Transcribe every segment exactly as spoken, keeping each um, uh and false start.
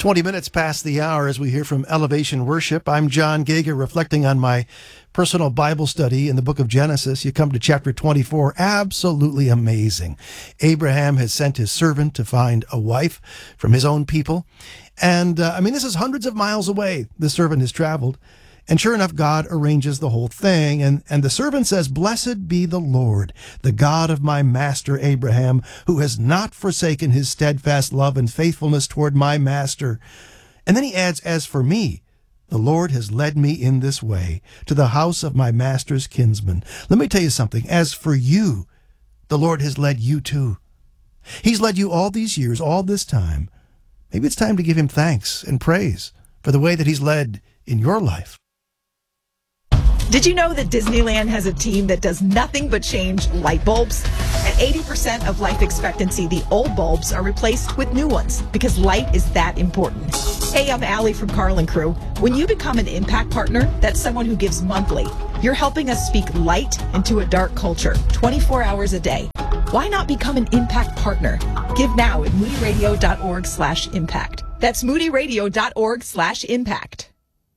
twenty minutes past the hour as we hear from Elevation Worship. I'm John Gager, reflecting on my personal Bible study in the book of Genesis. You come to chapter twenty-four. Absolutely amazing. Abraham has sent his servant to find a wife from his own people. And, uh, I mean, this is hundreds of miles away. The servant has traveled. And sure enough, God arranges the whole thing. And, and the servant says, "Blessed be the Lord, the God of my master Abraham, who has not forsaken his steadfast love and faithfulness toward my master." And then he adds, "As for me, the Lord has led me in this way to the house of my master's kinsman." Let me tell you something. As for you, the Lord has led you too. He's led you all these years, all this time. Maybe it's time to give him thanks and praise for the way that he's led in your life. Did you know that Disneyland has a team that does nothing but change light bulbs? At eighty percent of life expectancy, the old bulbs are replaced with new ones because light is that important. Hey, I'm Allie from Carlin Crew. When you become an Impact Partner, that's someone who gives monthly. You're helping us speak light into a dark culture, twenty-four hours a day. Why not become an Impact Partner? Give now at moodyradio.org slash impact. That's moodyradio.org slash impact.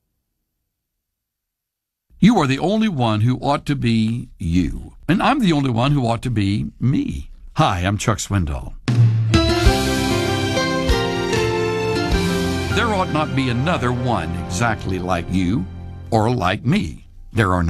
You are the only one who ought to be you. And I'm the only one who ought to be me. Hi, I'm Chuck Swindoll. There ought not be another one exactly like you or like me. There are no